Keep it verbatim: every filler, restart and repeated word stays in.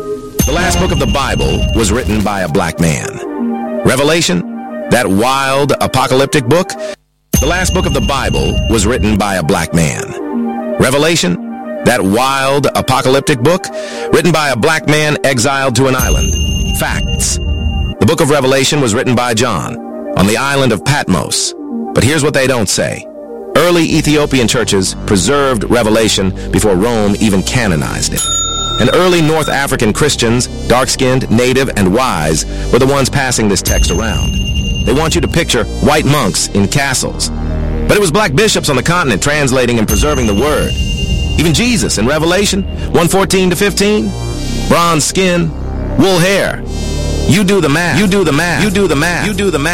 The last book of the Bible was written by a black man. Revelation, that wild apocalyptic book, the last book of the Bible was written by a black man. Revelation, that wild apocalyptic book, written by a black man exiled to an island. Facts. The book of Revelation was written by John on the island of Patmos. But here's what they don't say. Early Ethiopian churches preserved Revelation before Rome even canonized it. And early North African Christians, dark-skinned, native, and wise, were the ones passing this text around. They want you to picture white monks in castles. But it was black bishops on the continent translating and preserving the word. Even Jesus in Revelation one fourteen to fifteen, bronze skin, wool hair. You do the math. You do the math. You do the math. You do the math.